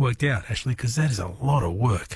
worked out, Ashley, because that is a lot of work.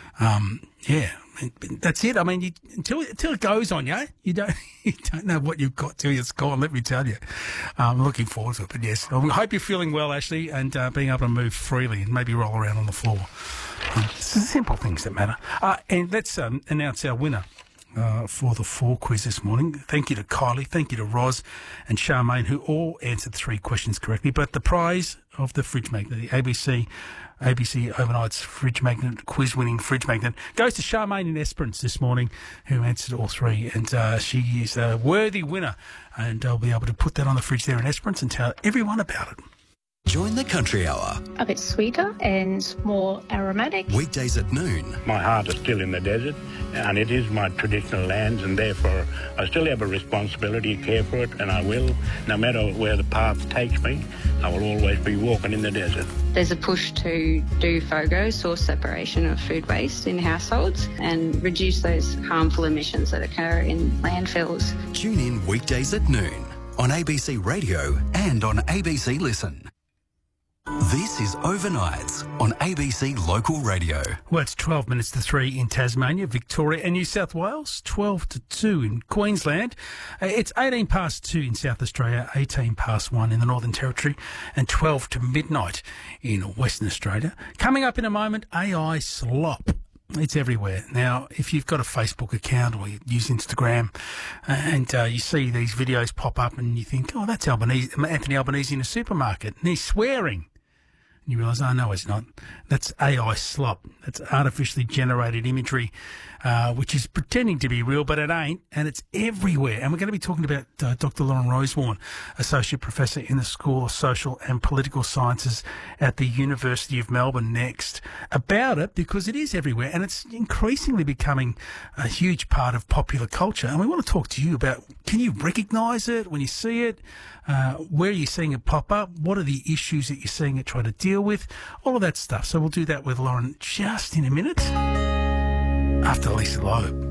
Yeah, that's it. I mean, until it goes on you, you don't know what you've got till it's gone. Let me tell you. I'm looking forward to it. But yes, I hope you're feeling well, Ashley, and being able to move freely and maybe roll around on the floor. It's the simple things that matter. And let's announce our winner for the 4 quiz this morning. Thank you to Kylie, thank you to Roz and Charmaine, who all answered 3 questions correctly. But the prize of the fridge magnet, the ABC Overnight's fridge magnet, quiz-winning fridge magnet, goes to Charmaine in Esperance this morning, who answered all 3. And she is a worthy winner. And I'll be able to put that on the fridge there in Esperance and tell everyone about it. Join the Country Hour. A bit sweeter and more aromatic. Weekdays at noon. My heart is still in the desert, and it is my traditional lands, and therefore I still have a responsibility to care for it, and I will. No matter where the path takes me, I will always be walking in the desert. There's a push to do FOGO, source separation of food waste in households, and reduce those harmful emissions that occur in landfills. Tune in weekdays at noon on ABC Radio and on ABC Listen. This is Overnights on ABC Local Radio. Well, it's 12 minutes to 3 in Tasmania, Victoria and New South Wales, 12 to 2 in Queensland. It's 18 past 2 in South Australia, 18 past 1 in the Northern Territory, and 12 to midnight in Western Australia. Coming up in a moment, AI slop. It's everywhere. Now, if you've got a Facebook account or you use Instagram and you see these videos pop up and you think, oh, that's Anthony Albanese in a supermarket and he's swearing. And you realise, oh, no, it's not. That's AI slop. That's artificially generated imagery, which is pretending to be real, but it ain't, and it's everywhere. And we're going to be talking about Dr. Lauren Rosewarne, Associate Professor in the School of Social and Political Sciences at the University of Melbourne next, about it, because it is everywhere, and it's increasingly becoming a huge part of popular culture. And we want to talk to you about, can you recognise it when you see it? Where are you seeing it pop up? What are the issues that you're seeing it try to deal with? All of that stuff. So we'll do that with Lauren just in a minute after Lisa Loeb.